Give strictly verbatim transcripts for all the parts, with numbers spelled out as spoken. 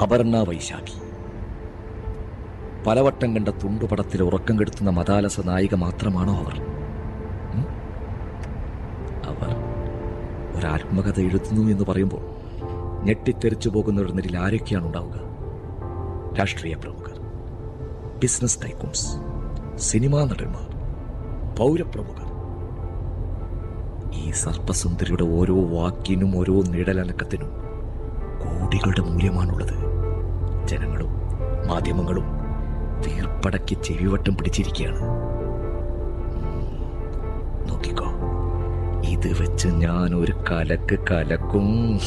അപർണ വൈശാഖി. പലവട്ടം കണ്ട തുണ്ടുപടത്തിൽ ഉറക്കം കെടുത്തുന്ന മതാലസ നായിക മാത്രമാണോ അവർ? അവർ ഒരാത്മകഥ എഴുതുന്നു എന്ന് പറയുമ്പോൾ ഞെട്ടിത്തെറിച്ചു പോകുന്നവരുടെ നിരയിൽ ആരൊക്കെയാണ് ഉണ്ടാവുക? രാഷ്ട്രീയ പ്രമുഖർ, ബിസിനസ് ടൈക്കൂൺസ്, സിനിമാ നടന്മാർ, പൗരപ്രമുഖർ. ഈ സർപ്പസുന്ദരിയുടെ ഓരോ വാക്കിനും ഓരോ നിഴലനക്കത്തിനും കോടികളുടെ മൂല്യമാണുള്ളത്. ജനങ്ങളും മാധ്യമങ്ങളും വീർപ്പടക്കി ചെവിവട്ടം പിടിച്ചിരിക്കുകയാണ്. നോക്കിക്കോ, ഇത് വെച്ച് ഞാൻ ഒരു കലക്ക് കലക്കും.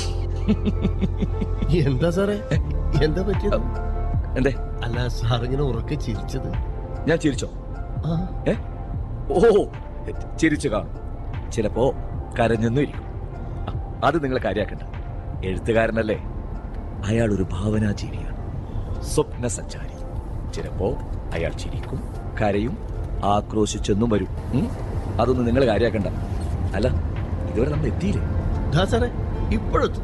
എന്താ സാറേ, എന്താ പറ്റിയത്? എന്തേ? അല്ല, സാറിങ്ങനെ ഉറക്കെ ചിരിച്ചത്. ഞാൻ ചിരിച്ചോ? ഏ ഓ, ചിരിച്ചു കാണും. ചിലപ്പോ കരഞ്ഞെന്നും ഇരിക്കും. അത് നിങ്ങൾ കാര്യാക്കണ്ട. എഴുത്തുകാരനല്ലേ, അയാൾ ഒരു ഭാവനാജീവിയാണ്, സ്വപ്ന സഞ്ചാരി. ചിലപ്പോ അയാൾ ചിരിക്കും, കരയും, ആക്രോശിച്ചെന്നും വരും. അതൊന്നും നിങ്ങൾ കാര്യാക്കണ്ട. അല്ല, ഇതുവരെ നമ്മൾ എത്തിയില്ലേ? സാറേ ഇപ്പോഴെത്തും.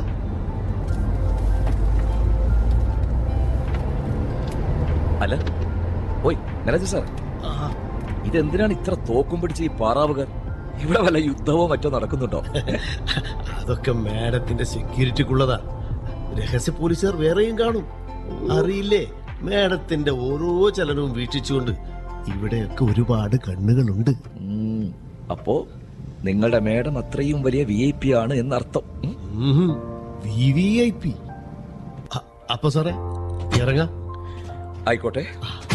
അല്ല, ഓയ് നരജി സാർ, ഇതെന്തിനാണ് ഇത്ര തോക്കും പിടിച്ച് ഈ പാറാവുകാർ? ഇവിടെ വല്ല യുദ്ധമോ മറ്റോ നടക്കുന്നുണ്ടോ? അതൊക്കെ മാഡത്തിന്റെ സെക്യൂരിറ്റിക്കുള്ളതാ. രഹസ്യ പോലീസുകാർ വേറെയും കാണും. അറിയില്ലേ, മാഡത്തിന്റെ ഓരോ ചലനവും വീക്ഷിച്ചുകൊണ്ട് ഇവിടെയൊക്കെ ഒരുപാട് കണ്ണുകളുണ്ട്. അപ്പോ നിങ്ങളുടെ മേഡം അത്രയും വലിയ വി ഐ പി ആണ് എന്നർത്ഥം. V V I P. അപ്പൊ സാറേ ഇറങ്ങാം. ആയിക്കോട്ടെ.